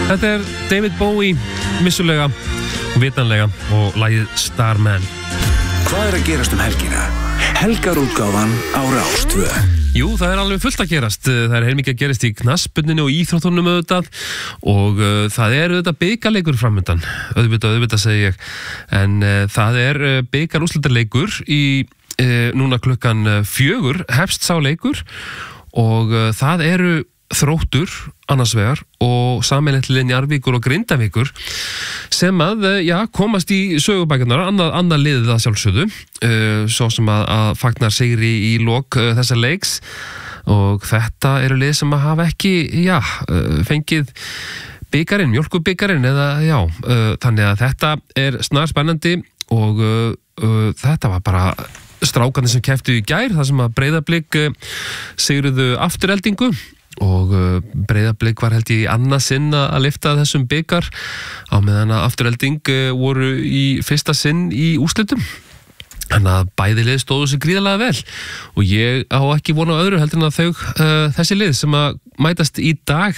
Þetta David Bowie, vissulega, vitanlega og lagið Starman. Hvað að gerast helgina? Helgarútgáfan á Rás 2. Jú, það alveg fullt að gerast. Það heilmikið að gerast í knattspyrnunni og íþróttunum auðvitað og það auðvitað bikarleikur framundan. Auðvitað segi ég. En það bikarúrslitaleikur í núna klukkan 4 hefst sá leikur og það eru Þróttur annars vegar og sameiginlegt Njarðvíkur og Grindavíkur sem að komast í sögubækurnar, annað liðið að sjálfsögðu, svo sem að fagnar sigri í lok þessa leiks og þetta eru lið sem að hafa ekki fengið bikarinn, mjólkurbikarinn þannig að þetta snar spennandi og þetta var bara strákarnir sem kepptu í gær, þar sem að Breiðablik sigruðu Aftureldingu og Breiðablik var held ég í annað sinn að lyfta þessum bikar á meðan að Afturelding voru í fyrsta sinn í úrslitum. Þannig að bæði lið stóðu sig gríðarlega vel og ég á ekki von á öðru heldur en að þessi lið sem að mætast í dag,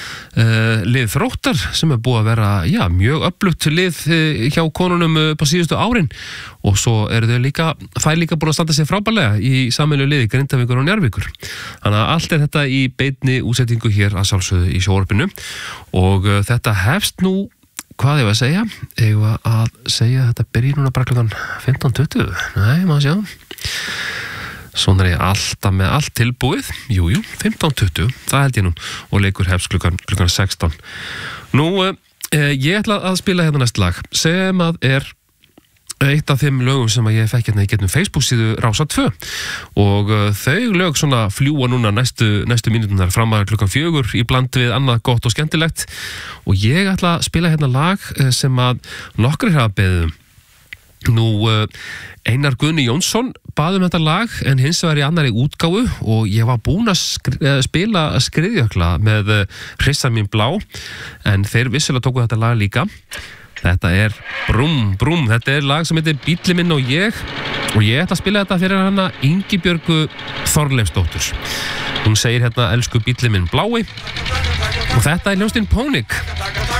lið Þróttar sem búið að vera mjög öflugt lið hjá konunum på síðustu árin og svo eru þær líka búin að standa sig frábærlega í sameiginlegu liði Grindavíkur og Njarðvíkur. Þannig að allt þetta í beinni útsetningu hér að sjálfsögðu í sjónvarpinu og þetta hefst nú. Hvað ég að segja? Ég að segja að þetta byrji núna bara klukkan 15:20. Nei, maður sjá. Svona ég alltaf með allt tilbúið. Jú, 15:20. Það held ég nú. Og leikur hefst klukkan 16. Nú, ég ætla að spila hérna næst lag sem að eitt af þeim lögum sem að ég fekk hérna í gegnum Facebook síðu Rása 2 og þau lög svona fljúa núna næstu mínúturnar fram að klukkan 4 í bland við annað gott og skemmtilegt og ég ætla að spila hérna lag sem að nokkrir hafa beðið. Nú, Einar Guðni Jónsson bað þetta lag en hins vegar í annarri útgáfu og ég var búinn að spila Skriðjökla með Hrissa mín blá en þeir vissulega tóku þetta lag líka. Þetta Brúm, Brúm, þetta lag sem heitir Bíllinn minn og ég ætla að spila þetta fyrir hana Ingibjörgu Þorleifsdóttur. Hún segir hérna elsku bíllinn minn blái og þetta hljómsveitin Pónik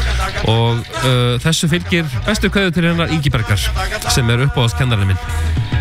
og þessu fylgir bestu kveðju til hennar Ingibjargar sem uppáhaldskennarinn minn.